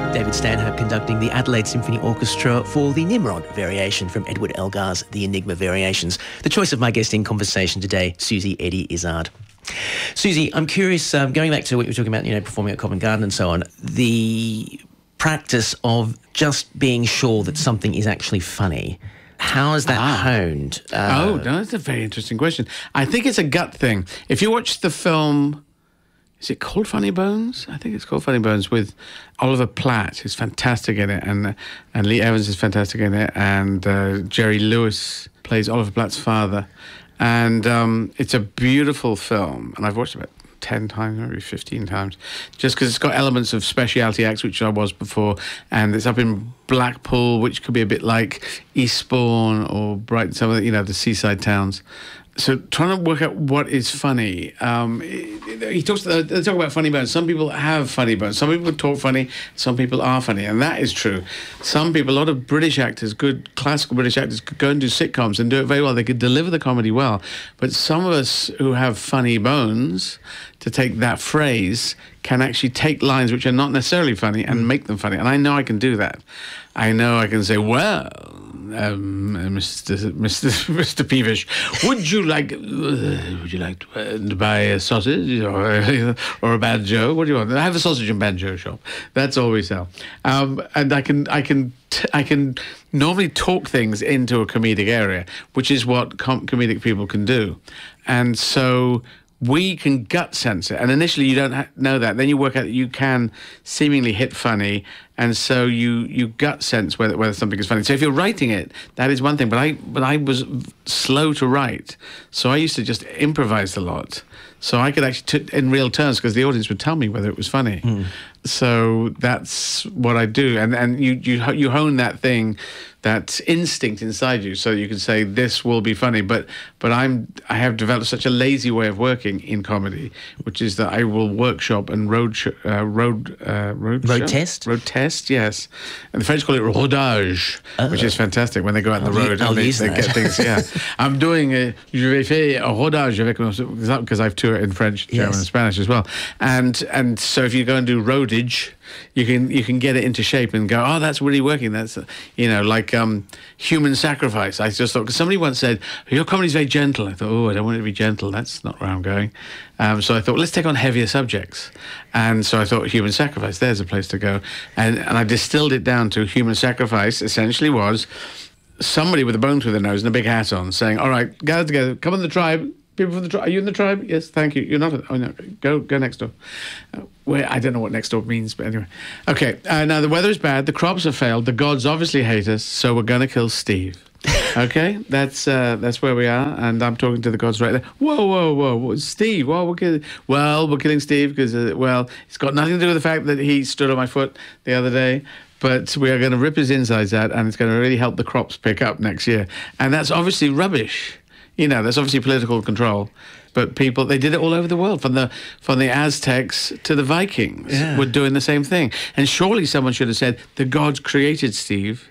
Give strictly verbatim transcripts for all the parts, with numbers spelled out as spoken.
David Stanhope conducting the Adelaide Symphony Orchestra for the Nimrod variation from Edward Elgar's The Enigma Variations. The choice of my guest in conversation today, Susie Eddie Izzard. Susie, I'm curious, um, going back to what you were talking about, you know, performing at Covent Garden and so on, the practice of just being sure that something is actually funny. How is that ah. honed? Uh, oh, no, that's a very interesting question. I think it's a gut thing. If you watch the film... Is it called Funny Bones? I think it's called Funny Bones with Oliver Platt, who's fantastic in it, and and Lee Evans is fantastic in it, and uh, Jerry Lewis plays Oliver Platt's father. And um, it's a beautiful film, and I've watched it about ten times, maybe fifteen times, just because it's got elements of specialty acts, which I was before, and it's up in Blackpool, which could be a bit like Eastbourne or Brighton, some of the, you know, the seaside towns. So trying to work out what is funny. Um, he talks. They talk about funny bones. Some people have funny bones. Some people talk funny. Some people are funny, and that is true. Some people, a lot of British actors, good classical British actors, could go and do sitcoms and do it very well. They could deliver the comedy well. But some of us who have funny bones, to take that phrase, can actually take lines which are not necessarily funny and make them funny. And I know I can do that. I know I can say, well, um, Mister Mister Mister Peevish, would you like uh, would you like to, uh, to buy a sausage or a, or a banjo? What do you want? I have a sausage and banjo shop. That's all we sell. Um, and I can I can t- I can normally talk things into a comedic area, which is what com- comedic people can do. And so we can gut sense it, and initially you don't ha- know that. Then you work out that you can seemingly hit funny, and so you you gut sense whether whether something is funny. So if you're writing it, that is one thing. But I but I was slow to write, so I used to just improvise a lot. So I could actually, t- in real terms, because the audience would tell me whether it was funny. Mm. So that's what I do, and and you you you hone that thing, that instinct inside you, so you can say this will be funny. But but I'm I have developed such a lazy way of working in comedy, which is that I will workshop and road sh- uh, road uh, road road show? test road test yes, and the French call it rodage, oh. which is fantastic when they go out on the road I'll and they, use they that. get things. Yeah, I'm doing a je vais faire un rodage avec because I've toured in French, German, yes. and Spanish as well, and and so if you go and do roadage, you can you can get it into shape and go, oh, that's really working. That's, you know, like um, human sacrifice. I just thought, because somebody once said, your comedy's very gentle. I thought, oh, I don't want it to be gentle. That's not where I'm going. Um, so I thought, let's take on heavier subjects. And so I thought, human sacrifice, there's a place to go. And, and I distilled it down to human sacrifice essentially was somebody with a bone through their nose and a big hat on saying, all right, gather together, come on the tribe. People from the tribe. Are you in the tribe? Yes, thank you. You're not. Oh no, go go next door. Uh, where I don't know what next door means, but anyway. Okay. Uh, now the weather is bad. The crops have failed. The gods obviously hate us, so we're gonna kill Steve. Okay, that's uh, that's where we are, and I'm talking to the gods right there. Whoa, whoa, whoa, whoa. Steve? Well, we're killing. Well, we're killing Steve because uh, well, it's got nothing to do with the fact that he stood on my foot the other day. But we are going to rip his insides out, and it's going to really help the crops pick up next year. And that's obviously rubbish. You know, that's obviously political control, but people, they did it all over the world, from the from the Aztecs to the Vikings, yeah. were doing the same thing. And surely someone should have said, the gods created Steve,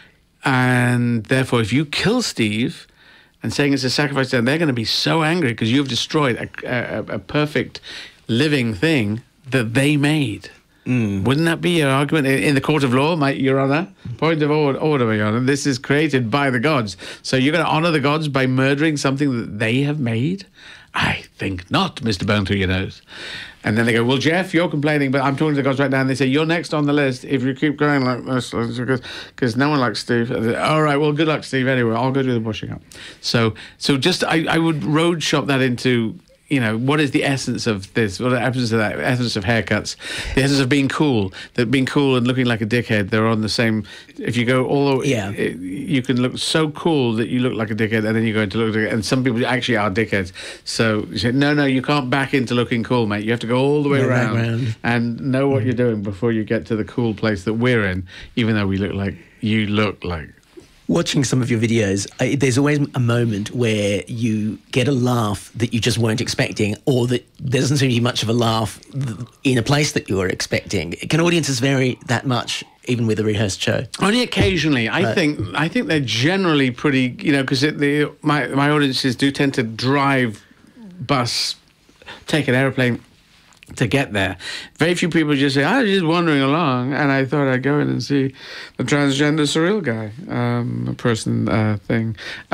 and therefore if you kill Steve and saying it's a sacrifice, then they're going to be so angry because you've destroyed a, a, a perfect living thing that they made. Mm. Wouldn't that be your argument in the court of law, my, Your Honour? Point of order, order, Your Honour. This is created by the gods. So you're going to honour the gods by murdering something that they have made? I think not, Mister Bone Through Your Nose. And then they go, well, Jeff, you're complaining, but I'm talking to the gods right now. And they say, you're next on the list if you keep going like this, because no one likes Steve. All right, well, good luck, Steve. Anyway, I'll go do the bushing up. So, so just I, I would road shop that into, you know, what is the essence of this? What is the essence of that? Essence of haircuts, the essence of being cool. That being cool and looking like a dickhead, they're on the same. If you go all the way, yeah. it, you can look so cool that you look like a dickhead, and then you go into look like, and some people actually are dickheads. So you say, no, no, you can't back into looking cool, mate. You have to go all the way no, around, around and know what you're doing before you get to the cool place that we're in. Even though we look like you look like. Watching some of your videos, I, there's always a moment where you get a laugh that you just weren't expecting, or that there doesn't seem to be much of a laugh in a place that you were expecting. Can audiences vary that much, even with a rehearsed show? Only occasionally. I right. think I think they're generally pretty, you know, because my, my audiences do tend to drive, bus, take an aeroplane, to get there. Very few people just say, I was just wandering along, and I thought I'd go in and see the transgender surreal guy, um, person uh, thing.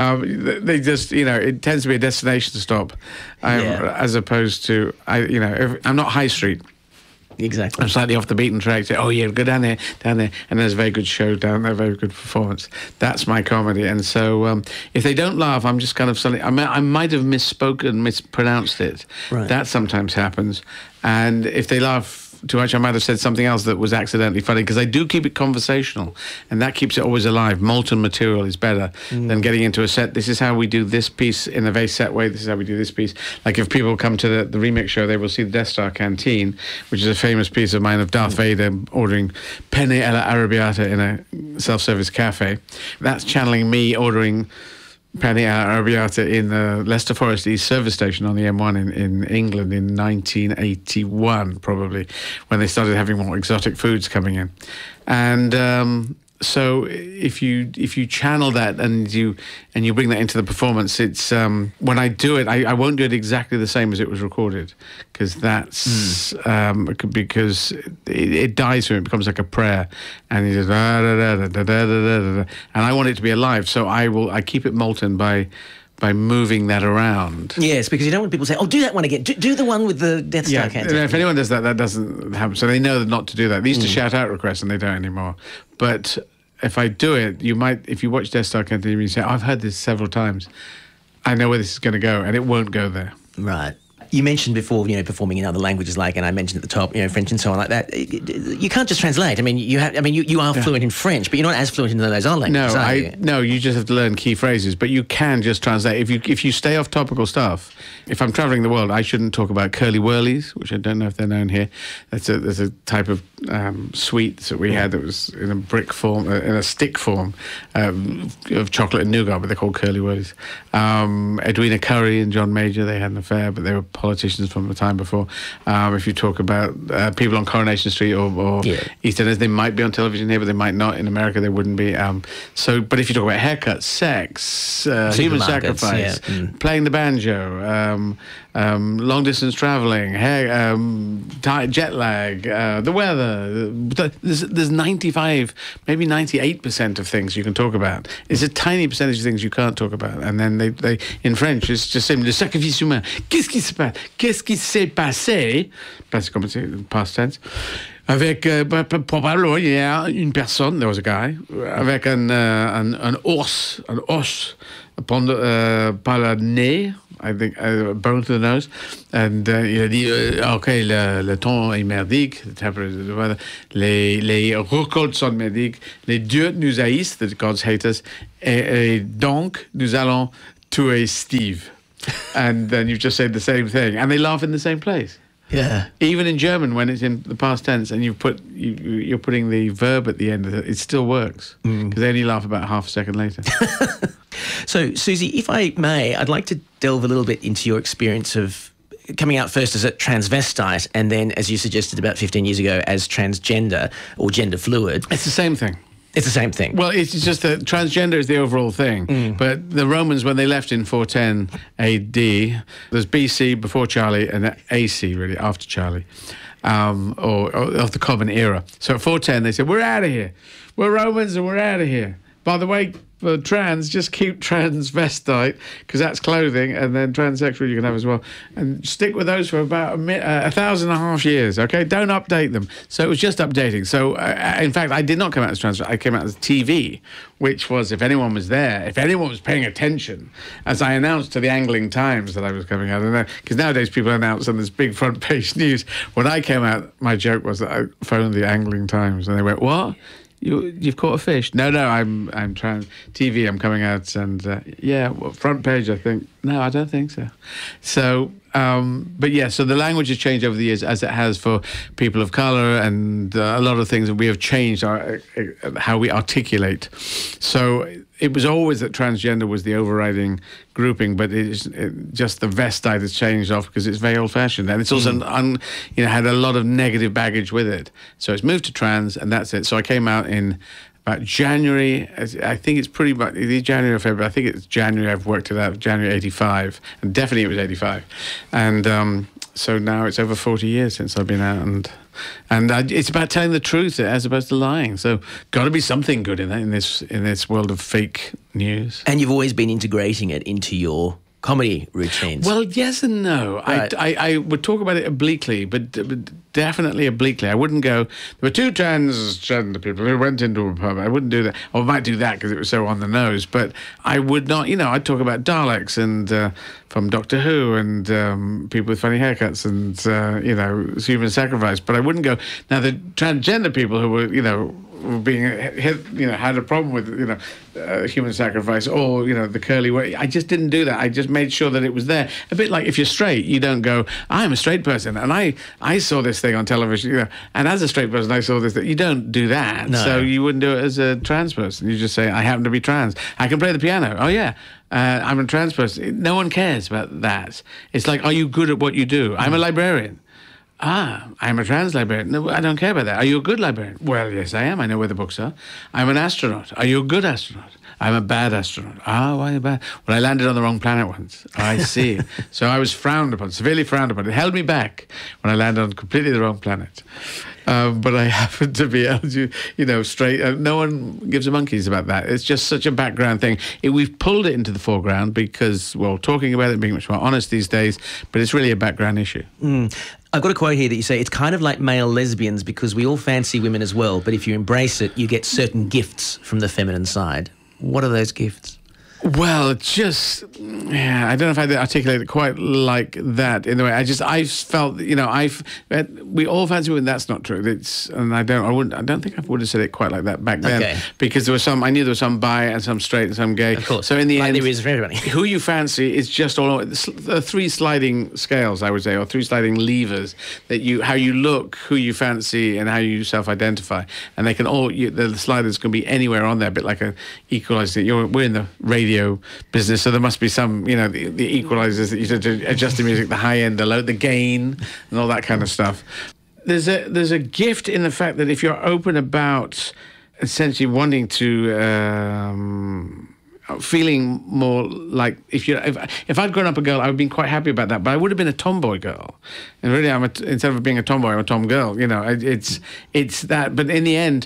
Um, they just, you know, it tends to be a destination stop, um, yeah. as opposed to, I, you know, if, I'm not high street. Exactly. I'm slightly off the beaten track. Say, oh yeah, go down there, down there, and there's a very good show down there, very good performance. That's my comedy. And so, um, if they don't laugh, I'm just kind of suddenly. I, may, I might have misspoken, mispronounced it. Right. That sometimes happens. And if they laugh too much, I might have said something else that was accidentally funny, because I do keep it conversational, and that keeps it always alive. Molten material is better mm. than getting into a set. This is how we do this piece in a very set way. This is how we do this piece. Like if people come to the, the remix show, they will see the Death Star Canteen, which is a famous piece of mine of Darth mm. Vader ordering penne alla arrabbiata in a self-service cafe. That's channeling me ordering penne alla arrabbiata in the Leicester Forest East service station on the M one in, in England in nineteen eighty-one, probably, when they started having more exotic foods coming in. And um, so if you if you channel that and you and you bring that into the performance, it's um, when I do it, I, I won't do it exactly the same as it was recorded, because that's mm. um, because it, it dies for it, becomes like a prayer, and you just da, da, da, da, da, da, da, da, and I want it to be alive, so I will I keep it molten by. by moving that around. Yes, because you don't want people to say, oh, do that one again. Do, do the one with the Death Star yeah, canteen. If anyone does that, that doesn't happen. So they know not to do that. They used mm. to shout out requests, and they don't anymore. But if I do it, you might, if you watch Death Star Canteen, you say, oh, I've heard this several times. I know where this is going to go, and it won't go there. Right. You mentioned before, you know, performing in other languages, like, and I mentioned at the top, you know, French and so on, like that. You can't just translate. I mean, you have. I mean, you, you are yeah. fluent in French, but you're not as fluent in those other languages. No, are I you? no. You just have to learn key phrases, but you can just translate. If you if you stay off topical stuff. If I'm traveling the world, I shouldn't talk about curly whirlies, which I don't know if they're known here. That's a there's a type of um, sweet that we had that was in a brick form, uh, in a stick form um, of chocolate and nougat, but they're called curly whirlies. Um, Edwina Currie and John Major, they had an affair, but they were politicians from the time before. Um, if you talk about uh, people on Coronation Street or, or yeah. EastEnders, they might be on television here, but they might not. In America, they wouldn't be. Um, so, but if you talk about haircuts, sex, uh, human sacrifice, yeah. mm. playing the banjo. Um, Um, um, long distance traveling, hair, um, t- jet lag, uh, the weather. There's, there's ninety-five, maybe ninety-eight percent of things you can talk about. It's a tiny percentage of things you can't talk about. And then they, they in French, it's just simply le sacrifice humain. Qu'est-ce qui se passe? Qu'est-ce qui s'est passé? Parce que c'est past tense. Avec euh, probablement il y a une personne, there was a guy, avec un uh, un, un os, un os, upon the, uh, par le nez. I think uh, bone to the nose, and uh, il a dit uh, ok le, le temps est merdique, the temperature, the weather, les les récoltes sont merdiques, les dieux nous haïssent, the gods hate us, et, et donc nous allons tuer Steve, and then you've just said the same thing, and they laugh in the same place. Yeah. Even in German, when it's in the past tense and you put you, you're putting the verb at the end of it, it still works because mm. they only laugh about half a second later. So, Susie, if I may, I'd like to delve a little bit into your experience of coming out first as a transvestite and then, as you suggested about fifteen years ago, as transgender or gender fluid. It's the same thing. It's the same thing. Well, it's just that transgender is the overall thing. Mm. But the Romans, when they left in four ten A D, there's B C before Charlie and A C really after Charlie, um, or, or of the Common Era. So at four ten they said, we're out of here. We're Romans and we're out of here. By the way, for trans, just keep transvestite because that's clothing, and then transsexual you can have as well, and stick with those for about a, mi- uh, a thousand and a half years. Okay, don't update them. So it was just updating. So uh, in fact, I did not come out as trans. I came out as T V, which was if anyone was there, if anyone was paying attention, as I announced to the Angling Times that I was coming out. And because nowadays people announce on this big front page news. When I came out, my joke was that I phoned the Angling Times, and they went, "What? You, you've caught a fish?" No, no, I'm I'm trying T V. I'm coming out, and uh, yeah, well, front page. I think no, I don't think so. So, um, but yeah, so the language has changed over the years, as it has for people of color, and uh, a lot of things that we have changed our uh, how we articulate. So it was always that transgender was the overriding grouping, but it's it, just the vestite has changed off because it's very old-fashioned, and it's also mm. un, you know had a lot of negative baggage with it. So it's moved to trans, and that's it. So I came out in about January. I think it's pretty much either January or February. I think it's January. I've worked it out. January eighty-five, and definitely it was eighty-five, and. Um, so now it's over forty years since I've been out, and and I, it's about telling the truth as opposed to lying. So got to be something good in that in this in this world of fake news. And you've always been integrating it into your comedy routines. Well, yes and no. Right. I, I, I would talk about it obliquely, but, but definitely obliquely. I wouldn't go, there were two transgender people who went into a pub. I wouldn't do that. Or I might do that because it was so on the nose. But I would not, you know, I'd talk about Daleks and uh, from Doctor Who and um, people with funny haircuts and, uh, you know, human sacrifice. But I wouldn't go, now the transgender people who were, you know, being hit, you know, had a problem with, you know, uh, human sacrifice or, you know, the curly way. I just didn't do that. I just made sure that it was there. A bit like if you're straight, you don't go, I'm a straight person and I, I saw this thing on television, you know, and as a straight person, I saw this thing. You don't do that. No. So you wouldn't do it as a trans person. You just say, I happen to be trans. I can play the piano. Oh, yeah. Uh, I'm a trans person. No one cares about that. It's like, are you good at what you do? I'm a librarian. Ah, I'm a trans librarian. No, I don't care about that. Are you a good librarian? Well, yes, I am. I know where the books are. I'm an astronaut. Are you a good astronaut? I'm a bad astronaut. Ah, why are you bad? Well, I landed on the wrong planet once. I see. So I was frowned upon, severely frowned upon. It held me back when I landed on completely the wrong planet. Um, but I happen to be, you know, straight. Uh, no one gives a monkeys about that. It's just such a background thing. It, we've pulled it into the foreground because, well, talking about it, being much more honest these days, but it's really a background issue. Mm. I've got a quote here that you say, it's kind of like male lesbians because we all fancy women as well, but if you embrace it, you get certain gifts from the feminine side. What are those gifts? Well, just, yeah, I don't know if I'd articulate it quite like that in the way. I just, I felt, you know, I've, we all fancy women. That's not true. It's, and I don't, I wouldn't, I don't think I would have said it quite like that back then. Okay. Because there was some, I knew there was some bi and some straight and some gay. Of course. So in the like end, there is for everybody. who you fancy is just all, the three sliding scales, I would say, or three sliding levers that you, how you look, who you fancy, and how you self-identify. And they can all, you, the sliders can be anywhere on there, a bit like a equalizer. You're, we're in the radio business, so there must be some, you know, the, the equalizers that you said to adjust the music, the high end, the low, the gain, and all that kind of stuff. There's a there's a gift in the fact that if you're open about essentially wanting to. Um, feeling more like if you if, if I'd grown up a girl, I would have been quite happy about that, but I would have been a tomboy girl, and really I'm a, instead of being a tomboy, I'm a tom girl. You know, it's it's that. But in the end,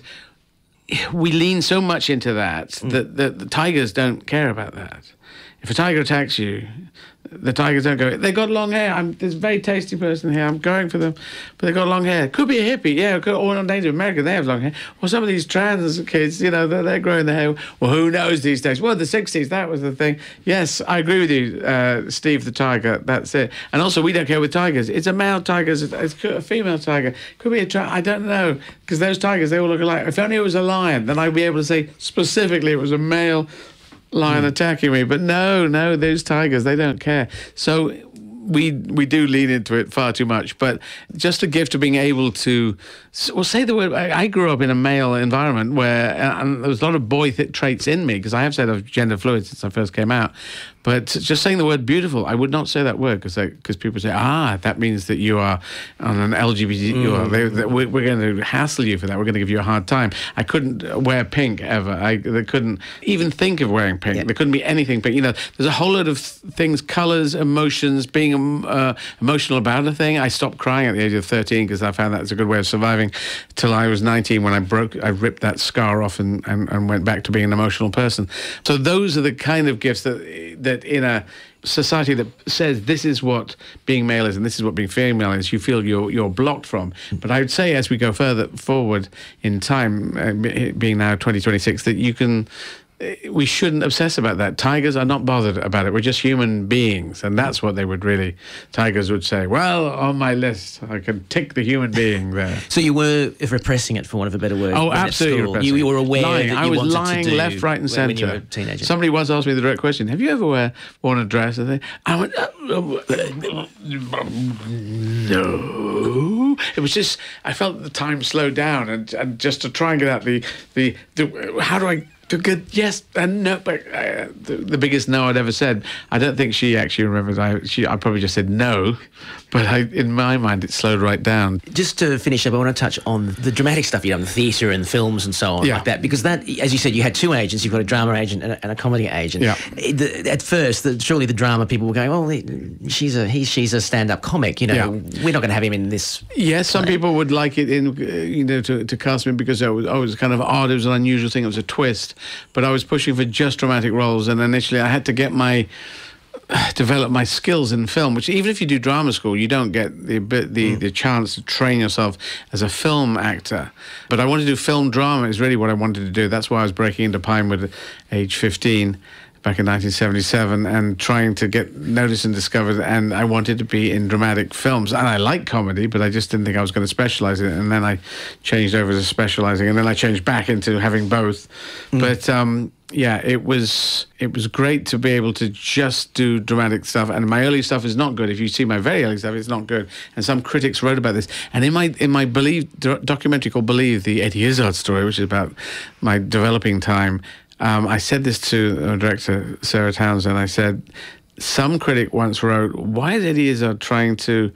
we lean so much into that mm. that, that the tigers don't care about that. If a tiger attacks you, the tigers don't go, they got long hair. I'm this very tasty person here. I'm going for them, but they got long hair. Could be a hippie, yeah. Could, or in Native America, they have long hair. Or some of these trans kids, you know, they're, they're growing their hair. Well, who knows these days? Well, the sixties, that was the thing. Yes, I agree with you, uh, Steve the tiger. That's it. And also, we don't care with tigers. It's a male tiger. It's a female tiger. Could be a tra- I don't know, because those tigers, they all look alike. If only it was a lion, then I'd be able to say specifically it was a male lion mm. attacking me. But no, no, those tigers, they don't care. So we we do lean into it far too much. But just a gift of being able to, well, say the word. I, I grew up in a male environment where and there was a lot of boy th- traits in me, because I have said I've gender fluid since I first came out. But just saying the word beautiful, I would not say that word because because people say, ah, that means that you are on an L G B T. Mm. You are, they, they, we're, we're going to hassle you for that. We're going to give you a hard time. I couldn't wear pink ever. I they couldn't even think of wearing pink. Yeah. There couldn't be anything pink. You know, there's a whole lot of things, colors, emotions, being uh, emotional about a thing. I stopped crying at the age of thirteen because I found that was a good way of surviving till I was nineteen when I broke, I ripped that scar off and, and, and went back to being an emotional person. So those are the kind of gifts that that in a society that says this is what being male is and this is what being female is, you feel you're you're blocked from. But I would say as we go further forward in time, uh, being now twenty twenty-six, that you can, we shouldn't obsess about that. Tigers are not bothered about it. We're just human beings, and that's what they would really, tigers would say, well, on my list, I can tick the human being there. So you were repressing it, for want of a better word. Oh, absolutely repressing. You, you were aware lying. that you I was wanted lying to do left, right, and centre. when you were a teenager. Somebody once asked me the direct question, have you ever wear, worn a dress? And I went, oh, no. It was just, I felt the time slow down, and, and just to try and get out the, the, the how do I Good, yes, and no, but uh, the, the biggest no I'd ever said. I don't think she actually remembers. I she I probably just said no, but I, in my mind it slowed right down. Just to finish up, I want to touch on the dramatic stuff you've done, the theatre and films and so on, Yeah. like that, because that, as you said, you had two agents. You've got a drama agent and a, and a comedy agent. Yeah. The, at first, the, surely the drama people were going, "Oh, he- she's a he, she's a stand-up comic. You know, Yeah. we're not going to have him in this." Yes, some play." people would like it in, uh, you know, to, to cast me because it was, oh, it was kind of odd. It was an unusual thing. It was a twist, but I was pushing for just dramatic roles, and initially I had to get my develop my skills in film, which even if you do drama school, you don't get the the, mm. the chance to train yourself as a film actor. But I wanted to do film drama is really what I wanted to do. That's why I was breaking into Pinewood at age fifteen back in nineteen seventy-seven and trying to get noticed and discovered, and I wanted to be in dramatic films. And I like comedy, but I just didn't think I was going to specialize in it. And then I changed over to specializing, and then I changed back into having both. Mm. But um yeah, it was it was great to be able to just do dramatic stuff. And my early stuff is not good. If you see my very early stuff, it's not good. And some critics wrote about this. And in my in my Believe do- documentary called Believe, the Eddie Izzard story, which is about my developing time, um, I said this to uh, director Sarah Townsend. I said, some critic once wrote, "Why is Eddie Izzard trying to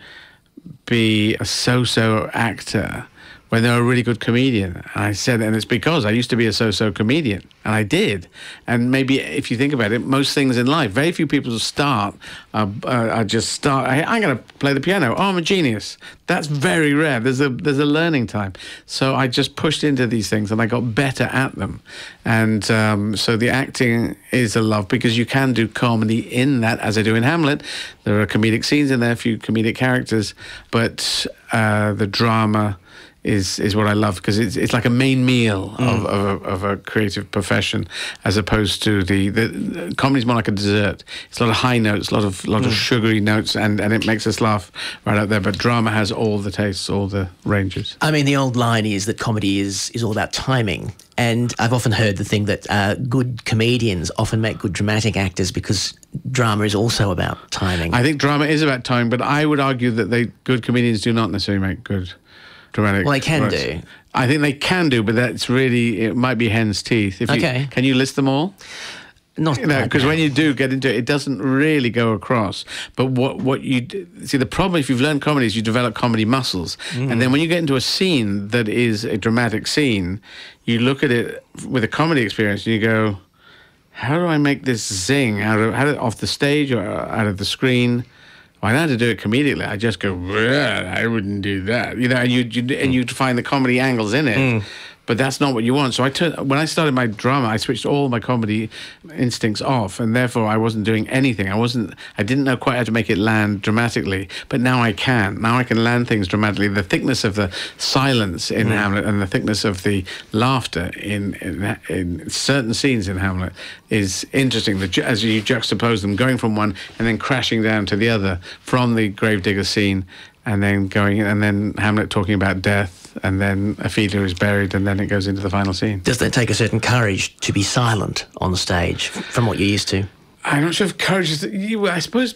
be a so-so actor when they're a really good comedian?" And I said, and it's because I used to be a so-so comedian, and I did. And maybe if you think about it, most things in life, very few people start, uh, uh, I just start, I, I'm going to play the piano. Oh, I'm a genius. That's very rare. There's a there's a learning time. So I just pushed into these things, and I got better at them. And um, so the acting is a love, because you can do comedy in that, as I do in Hamlet. There are comedic scenes in there, a few comedic characters, but uh, the drama is is what I love, because it's it's like a main meal mm. of of a, of a creative profession, as opposed to the the, the comedy's more like a dessert. It's a lot of high notes, a lot of lot mm. of sugary notes, and and it makes us laugh right out there. But drama has all the tastes, all the ranges. I mean, the old line is that comedy is is all about timing, and I've often heard the thing that uh, good comedians often make good dramatic actors because drama is also about timing. I think drama is about timing, but I would argue that they good comedians do not necessarily make good dramatic. Well, they can works. do. I think they can do, but that's really, it might be hen's teeth. If Okay. You, can you list them all? Not You know, because now. when you do get into it, it doesn't really go across. But what what you d- see, the problem if you've learned comedy is you develop comedy muscles, Mm. and then when you get into a scene that is a dramatic scene, you look at it with a comedy experience and you go, how do I make this zing out of, how do, off the stage or out of the screen? Well, I know how to do it comedically. I just go, well, I wouldn't do that, you know. And you, you and you find the comedy angles in it, mm. but that's not what you want. So I turned when I started my drama, I switched all my comedy instincts off, and therefore I wasn't doing anything. I wasn't. I didn't know quite how to make it land dramatically, but now I can. Now I can land things dramatically. The thickness of the silence in mm. Hamlet and the thickness of the laughter in in, in certain scenes in Hamlet is interesting. The, ju- as you juxtapose them, going from one and then crashing down to the other, from the gravedigger scene, and then going, and then Hamlet talking about death, and then Ophelia is buried, and then it goes into the final scene. Does that take a certain courage to be silent on stage from what you're used to? I'm not sure if courage is. You, I suppose